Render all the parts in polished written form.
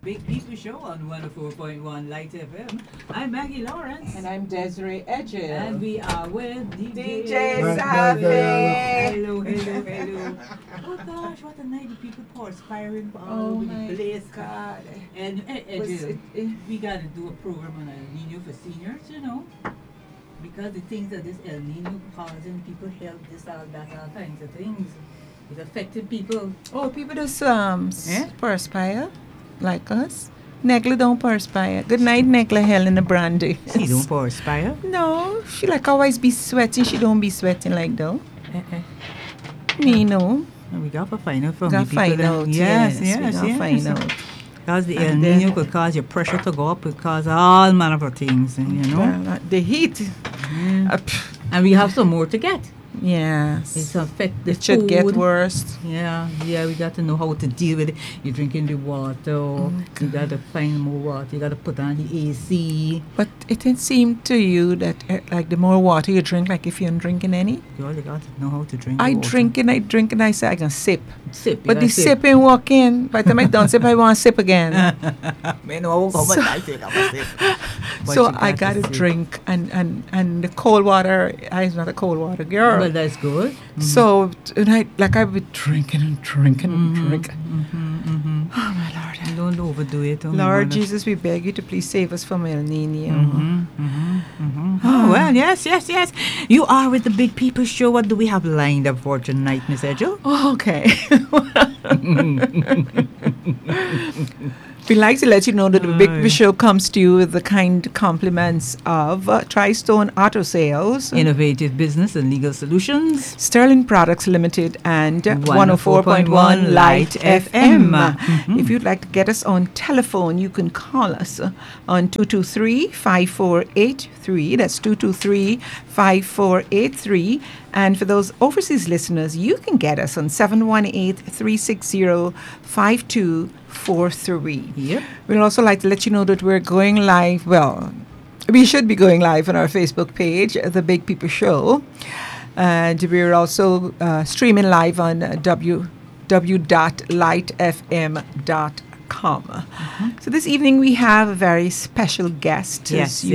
Big People Show on 104.1 Light FM. I'm Maggie Lawrence. And I'm Desiree Edges. And we are with DJ Safi. Safi. Hello. Oh gosh, what a night. The people perspiring all over the place. God. And we got to do a program on El Nino for seniors, because the things that this El Nino causing people health, this, all that, all kinds of things. It's affecting people. Oh, people just perspire like us. Negla don't perspire. Good night, Negla Helen Brandy. She don't perspire? No, she like always be sweating. She don't be sweating like though. Me no. We got to find out from the people. Find out. Yes. Find out. Because the El Nino could cause your pressure to go up, could cause all manner of things, the heat. And we have some more to get. Yes. It's affect the It should food. get worse. Yeah, we got to know how to deal with it. You're drinking the water, you got to find more water, you got to put on the AC. But it didn't seem to you that like the more water you drink, like if you're not drinking any? You all got to know how to drink I water. drink and I say I can sip. Sip. But the sip ain't walk in. By the time I done sip, I want to sip again. So I got to drink and the cold water, I'm not a cold water girl. But that's good. Mm-hmm. So tonight, like I've been drinking and drinking. Oh my Lord. Don't overdo it. Lord Jesus, we beg you to please save us from El Nino. Oh, well, yes. You are with the Big People Show. What do we have lined up for tonight, Miss Edgel? Oh, okay. We'd like to let you know that the Big People Show comes to you with the kind compliments of TriStone Auto Sales, Innovative Business and Legal Solutions, Sterling Products Limited, and 104.1 Light FM. If you'd like to get us on telephone, you can call us on 223-5483. That's 223-5483. And for those overseas listeners, you can get us on 718-360-5243. Yep. We'd also like to let you know that we're going live. Well, we should be going live on our Facebook page, The Big People Show. And we're also streaming live on www.lightfm.com. So this evening we have a very special guest. Yes.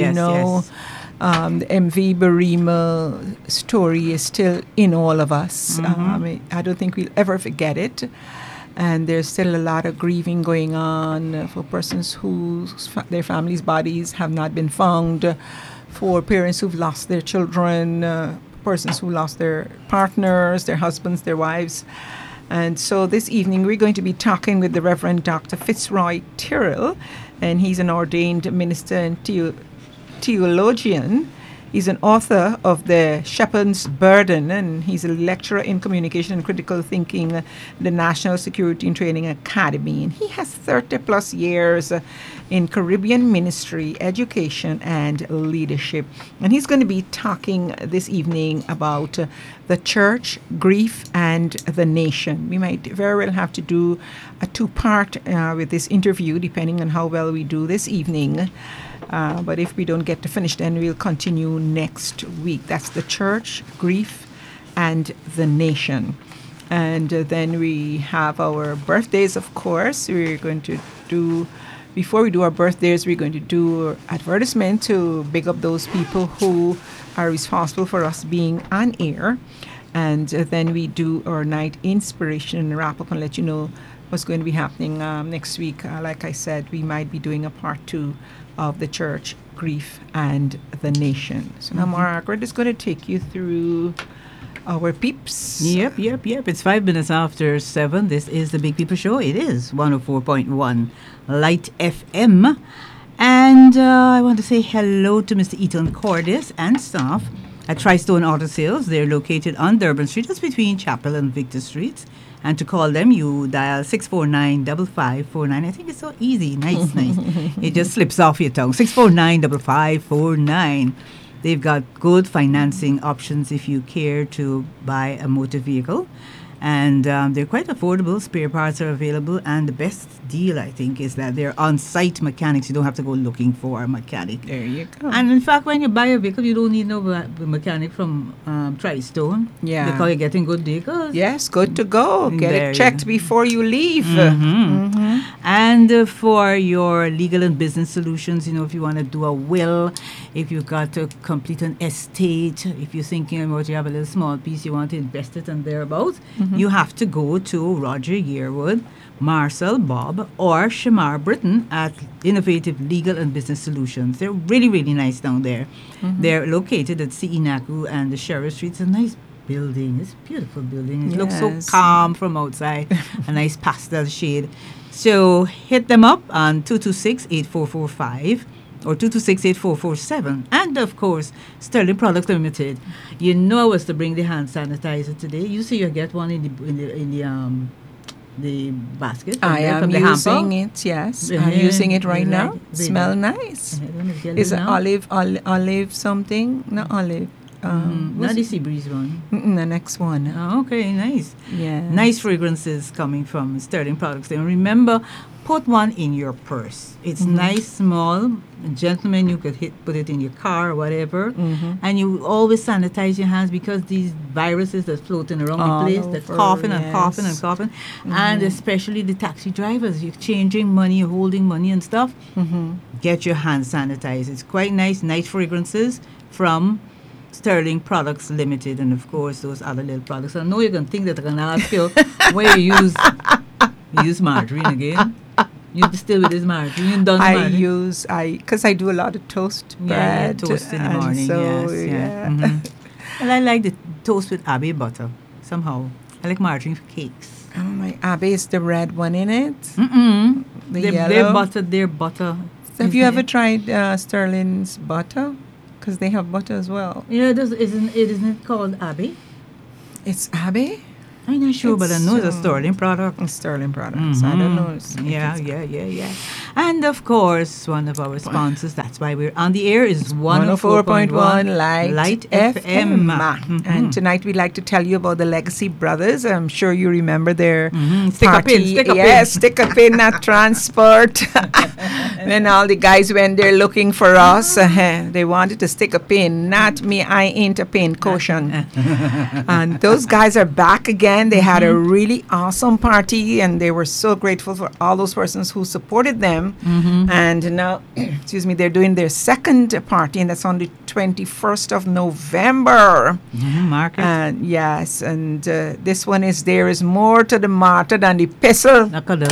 The MV Barima story is still in all of us. I don't think we'll ever forget it. And there's still a lot of grieving going on for persons their families' bodies have not been found, for parents who've lost their children, persons who lost their partners, their husbands, their wives. And so this evening we're going to be talking with the Reverend Dr. Fitzroy Tyrrell, and he's an ordained minister and theologian. He's an author of The Shepherd's Burden, and he's a lecturer in communication and critical thinking at the National Security and Training Academy. And he has 30 plus years in Caribbean ministry, education, and leadership. And he's going to be talking this evening about the church, grief, and the nation. We might very well have to do a two-part with this interview, depending on how well we do this evening. But if we don't get to finish, then we'll continue next week. That's the church, grief, and the nation. And then we have our birthdays, of course. We're going to do, before we do our birthdays, we're going to do advertisement to big up those people who are responsible for us being on air. And then we do our night inspiration and wrap up and let you know what's going to be happening next week. Like I said, we might be doing a part 2 of the church, grief, and the nation. So now Margaret is going to take you through our peeps. Yep. It's 5 minutes after 7. This is the Big People Show. It is 104.1 Light FM. And I want to say hello to Mr. Eaton Cordis and staff at TriStone Auto Sales. They're located on Durban Street, just between Chapel and Victor Streets. And to call them, you dial 649-5549. I think it's so easy. Nice. It just slips off your tongue. 649-5549. They've got good financing options if you care to buy a motor vehicle. And they're quite affordable. Spare parts are available. And the best deal, I think, is that they're on-site mechanics. You don't have to go looking for a mechanic. There you go. And in fact, when you buy a vehicle, you don't need no mechanic from TriStone. Yeah. Because you're getting good vehicles. Yes, good to go. Get There it checked before you leave. And for your legal and business solutions, if you want to do a will, if you've got to complete an estate, if you're thinking about you have a little small piece, you want to invest it and thereabouts, you have to go to Roger Yearwood, Marcel Bob, or Shamar Britton at Innovative Legal and Business Solutions. They're really, really nice down there. They're located at C.E. Naku and the Sheriff Street. It's a nice building. It's a beautiful building. It looks so calm from outside. A nice pastel shade. So hit them up on 226-8445 or 226-8447. And of course, Sterling Products Limited. You know I was to bring the hand sanitizer today. You see you get one in the basket. I am from the using hamper. it, yes. I'm using it right now. Smell nice. Is it olive something? Not olive. Not the sea breeze one. The next one. Oh, okay, nice. Yeah. Nice fragrances coming from Sterling Products. And remember, put one in your purse. It's nice, small. Gentlemen, you could put it in your car or whatever. And you always sanitize your hands because these viruses that's floating around the place, they're coughing and coughing and coughing. And especially the taxi drivers, you're changing money, you're holding money and stuff. Get your hands sanitized. It's quite nice fragrances from Sterling Products Limited, and of course those other little products. I know you're going to think that I'm going to ask you where you use margarine again. You still with this margarine? You done margarine? Because I do a lot of toast bread. Yeah, toast in the morning, so, yes. Well, I like the toast with Abbey butter, somehow. I like margarine for cakes. Oh, my Abbey is the red one in it? The yellow? Their butter. Have you ever tried Sterling's butter? Because they have butter as well. Yeah, isn't it called Abbey? It's Abbey? I'm not sure, but I know it's a Sterling product. Sterling products. I don't know. Yeah. And of course, one of our sponsors, that's why we're on the air, is 104.1 Light FM. And tonight we'd like to tell you about the Legacy Brothers. I'm sure you remember their party. Stick up in at transport. When all the guys went there looking for us, they wanted to stick a pin. Not me, I ain't a pin, caution. And those guys are back again. They had a really awesome party, and they were so grateful for all those persons who supported them. And now, they're doing their second party, and that's on the 21st of November. Market. And yes, and this one is There Is More to the Martyr Than the Pestle. Look at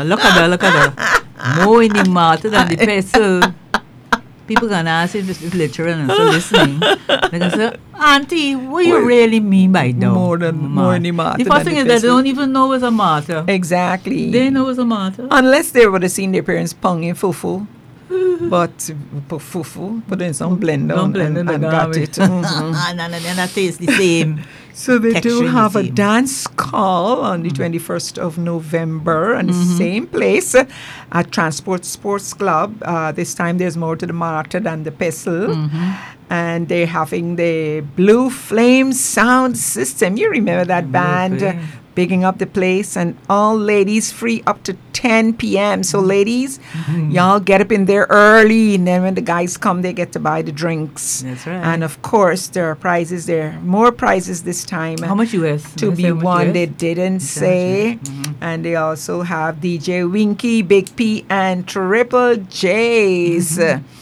that. More in the martyr than the pestle. People gonna ask if it's literal and so listening. They're gonna say, Auntie, what you really mean by that? More in the martyr. The first thing is that they don't even know it's a martyr. Exactly. They know it's a martyr. Unless they would have seen their parents ponging fufu. But fufu, put in some blender and got it. And that tastes the same. So they do have a same. dance call on the 21st of November and the same place at Transport Sports Club. This time there's more to the martyr than the pestle. And they're having the Blue Flame sound system. You remember that band? Bigging up the place, and all ladies free up to 10 p.m. So ladies, y'all get up in there early, and then when the guys come, they get to buy the drinks. That's right. And of course, there are prizes there. More prizes this time. How much US? To be won, they didn't say. And they also have DJ Winky, Big P, and Triple J's.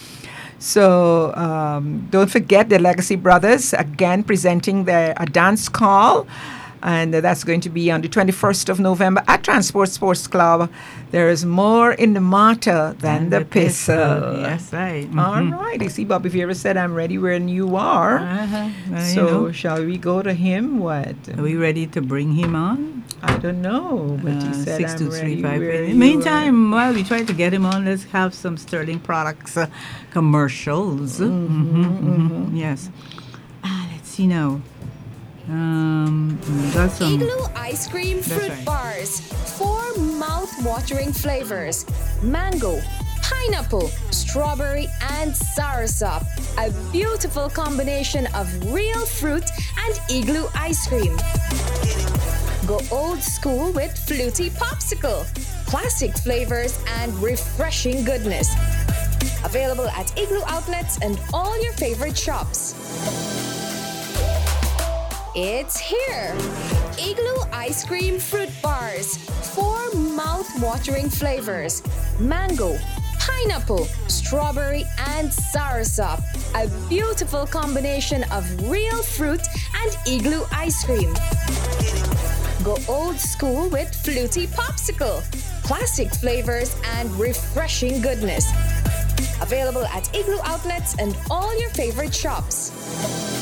So don't forget the Legacy Brothers, again presenting a dance call. And that's going to be on the 21st of November at Transport Sports Club. There is more in the martyr than the pestle. Yes, right. All right. You see, Bob, if you ever said, I'm ready when you are. So shall we go to him? What? Are we ready to bring him on? I don't know. But he said, 6235. In the meantime, while we try to get him on, let's have some Sterling Products commercials. Yes. Let's see now. Got some Igloo ice cream fruit bars. 4 mouth-watering flavors: mango, pineapple, strawberry, and soursop. A beautiful combination of real fruit and Igloo ice cream. Go old school with Fluty Popsicle. Classic flavors and refreshing goodness. Available at Igloo outlets and all your favorite shops. It's here. Igloo Ice Cream Fruit Bars. 4 mouth-watering flavors. Mango, pineapple, strawberry, and soursop. A beautiful combination of real fruit and Igloo ice cream. Go old school with Fluty Popsicle. Classic flavors and refreshing goodness. Available at Igloo outlets and all your favorite shops.